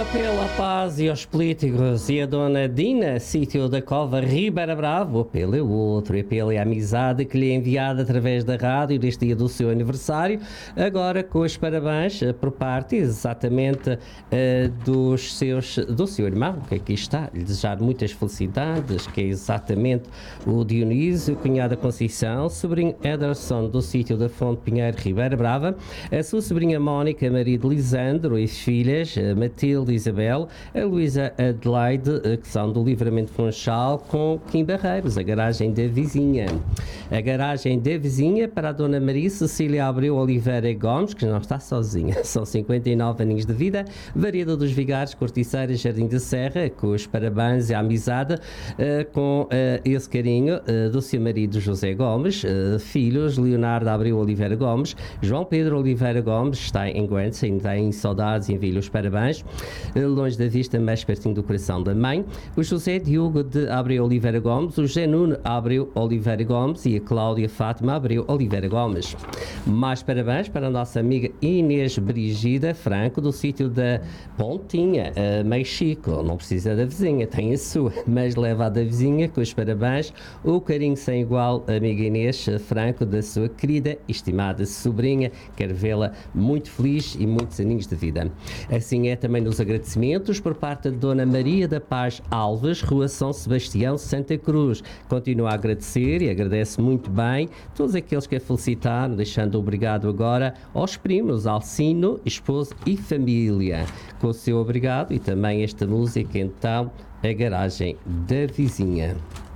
apelo à paz e aos políticos e a dona Dina, sítio da Cova Ribeira Bravo. O apelo é outro, o apelo é a amizade que lhe é enviada através da rádio neste dia do seu aniversário, agora com os parabéns por parte exatamente do seu irmão, que aqui está, lhe desejar muitas felicidades, que é exatamente o Dionísio, cunhada Conceição, sobrinho Ederson do sítio da Fonte Pinheiro Ribeira Brava, a sua sobrinha Mónica, marido Lisandro e filhas Matilde e Isabel, a Luísa Adelaide, que são do Livramento Funchal, com Kim Barreiros, a garagem da vizinha. A garagem da vizinha para a dona Maria Cecília Abreu Oliveira Gomes, que não está sozinha, são 59 aninhos de vida, Vareda dos Vigares, Corticeira, Jardim da Serra, com os parabéns e a amizade, com esse carinho do seu marido José Gomes, filhos Leonardo Abreu Oliveira Gomes, João Pedro Oliveira Gomes, está em Guentes, ainda em saudades e envia-lhe os parabéns, longe da vista, mais pertinho do coração da mãe, o José Diogo de Abreu Oliveira Gomes, o José Nuno Abreu Oliveira Gomes e a Cláudia Fátima Abreu Oliveira Gomes. Mais parabéns para a nossa amiga Inês Brigida Franco, do sítio da Pontinha, Mexico. Não precisa da vizinha, tem a sua, mas leva a da vizinha com os parabéns, o carinho sem igual, amiga Inês Franco, da sua querida e estimada sobrinha. Quero vê-la muito feliz e muitos aninhos de vida. Assim é também nos agradecimentos por parte de Dona Maria da Paz Alves, Rua São Sebastião, Santa Cruz. Continua a agradecer e agradece muito bem todos aqueles que a felicitaram, deixando obrigado agora aos primos, Alcino, esposo e família. Com o seu obrigado e também esta música, então, A Garagem da Vizinha.